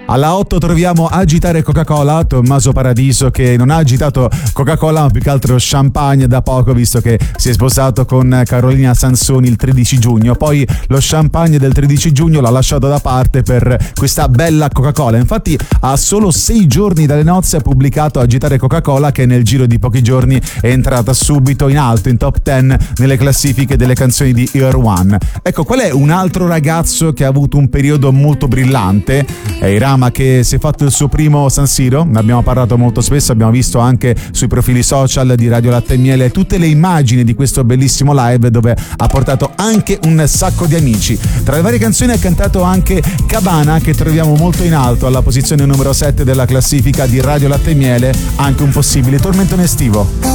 Alla 8 troviamo Agitare Coca-Cola, Tommaso Paradiso, che non ha agitato Coca-Cola ma più che altro champagne da poco, visto che si è sposato con Carolina Sansoni il 13 giugno. Poi lo champagne del 13 giugno l'ha lasciato da parte per questa bella Coca-Cola. Infatti a solo 6 giorni dalle nozze ha pubblicato Agitare Coca-Cola, che nel giro di pochi giorni è entrata subito in alto, in top 10 nelle classifiche delle canzoni di Year One. Ecco, qual è un altro ragazzo che ha avuto un periodo molto brillante? È Irama, che si è fatto il suo primo San Siro. Ne abbiamo parlato molto spesso, abbiamo visto anche sui profili social di Radio Latte e Miele tutte le immagini di questo bellissimo live, dove ha portato anche un sacco di amici. Tra le varie canzoni ha cantato anche Cabana, che troviamo molto in alto alla posizione numero 7 della classifica di Radio Latte e Miele, anche un possibile tormentone estivo.